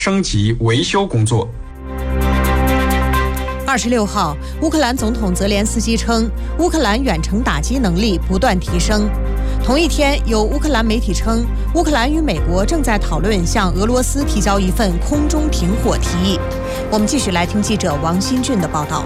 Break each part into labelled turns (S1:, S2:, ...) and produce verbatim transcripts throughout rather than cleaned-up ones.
S1: 升级维修工作。
S2: 二十六号，乌克兰总统泽连斯基称，乌克兰远程打击能力不断提升。同一天，有乌克兰媒体称，乌克兰与美国正在讨论向俄罗斯提交一份空中停火提议。我们继续来听记者王新俊的报道。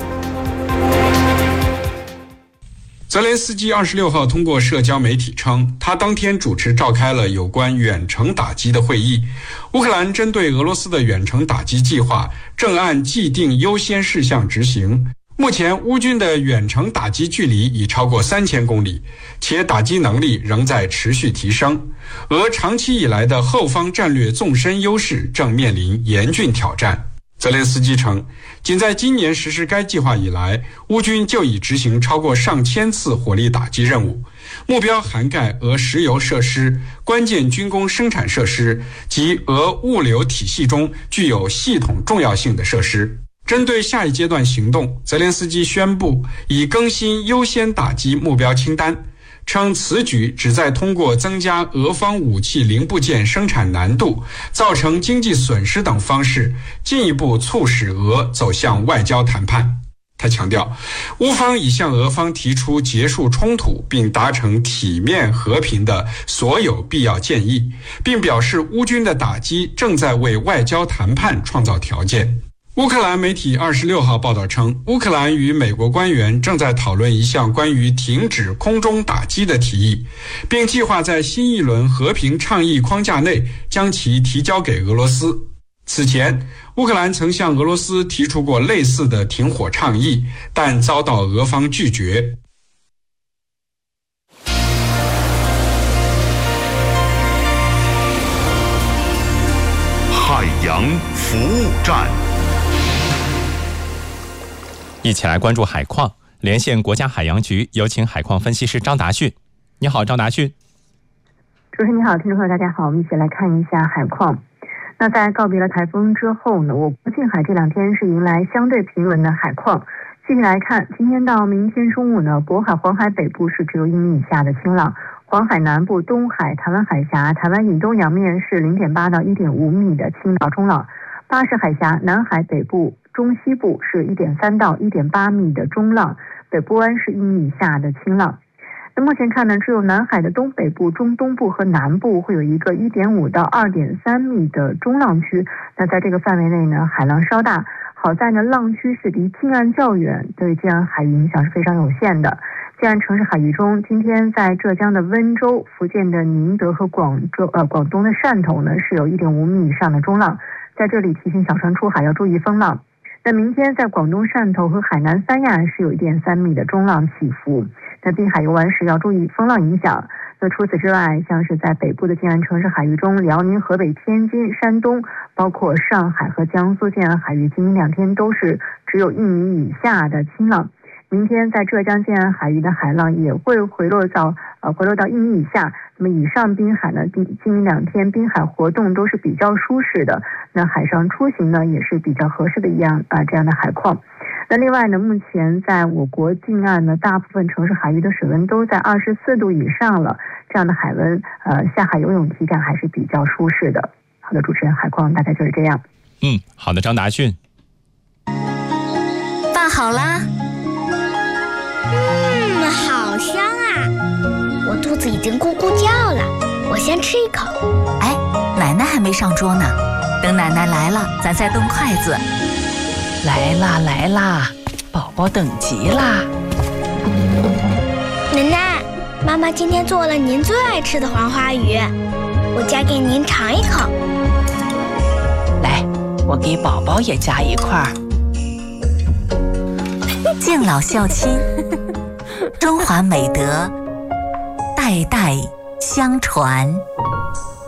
S1: 泽连斯基二十六号通过社交媒体称，他当天主持召开了有关远程打击的会议。乌克兰针对俄罗斯的远程打击计划正按既定优先事项执行。目前乌军的远程打击距离已超过三千公里，且打击能力仍在持续提升。俄长期以来的后方战略纵深优势正面临严峻挑战。泽连斯基称，仅在今年实施该计划以来，乌军就已执行超过上千次火力打击任务，目标涵盖俄石油设施、关键军工生产设施及俄物流体系中具有系统重要性的设施。针对下一阶段行动，泽连斯基宣布已更新优先打击目标清单，称此举旨在通过增加俄方武器零部件生产难度、造成经济损失等方式，进一步促使俄走向外交谈判。他强调，乌方已向俄方提出结束冲突并达成体面和平的所有必要建议，并表示乌军的打击正在为外交谈判创造条件。乌克兰媒体二十六号报道称，乌克兰与美国官员正在讨论一项关于停止空中打击的提议，并计划在新一轮和平倡议框架内将其提交给俄罗斯。此前，乌克兰曾向俄罗斯提出过类似的停火倡议，但遭到俄方拒绝。
S3: 海洋服务站。
S4: 一起来关注海况，连线国家海洋局，有请海况分析师张达迅。你好，张达迅。
S5: 主持人你好，听众朋友大家好，我们一起来看一下海况。那在告别了台风之后呢，我国近海这两天是迎来相对平稳的海况。具体来看，今天到明天中午呢，渤海、黄海北部是只有一米以下的清浪，黄海南部、东海、台湾海峡、台湾以东洋面是零点八到一点五米的轻到中浪，巴士海峡、南海北部、中西部是一点三到一点八米的中浪，北部湾是一米以下的轻浪。那目前看呢，只有南海的东北部、中东部和南部会有一个一点五到二点三米的中浪区。那在这个范围内呢，海浪稍大，好在呢浪区是离近岸较远，对近岸海域影响是非常有限的。近岸城市海域中，今天在浙江的温州、福建的宁德和广州呃广东的汕头呢是有一点五米以上的中浪，在这里提醒小船出海要注意风浪。那明天在广东汕头和海南三亚是有一点三米的中浪起伏，那滨海游玩时要注意风浪影响。那除此之外，像是在北部的近岸城市海域中，辽宁、河北、天津、山东，包括上海和江苏近岸海域，今明两天都是只有一米以下的轻浪。明天在浙江近岸海域的海浪也会回落到呃回落到一米以下。那么以上滨海呢，今明两天滨海活动都是比较舒适的，那海上出行呢也是比较合适的一样啊、呃、这样的海况。那另外呢，目前在我国近岸呢，大部分城市海域的水温都在二十四度以上了，这样的海温，呃，下海游泳体感还是比较舒适的。好的，主持人，海况大概就是这样。
S4: 嗯，好的，张达迅。
S6: 饭好啦。
S7: 嗯，好香啊！我肚子已经咕咕叫了，我先吃一口。
S6: 哎，奶奶还没上桌呢，等奶奶来了，咱再动筷子。
S8: 来啦来啦，宝宝等急啦！
S7: 奶奶，妈妈今天做了您最爱吃的黄花鱼，我夹给您尝一口。
S8: 来，我给宝宝也夹一块儿。
S6: 敬老孝亲，中华美德代代相传。